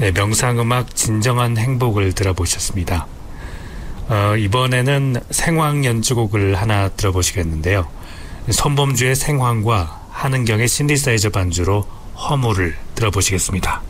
네, 명상음악 진정한 행복을 들어보셨습니다. 이번에는 생황 연주곡을 하나 들어보시겠는데요. 손범주의 생황과 한은경의 신디사이저 반주로 허물을 들어보시겠습니다.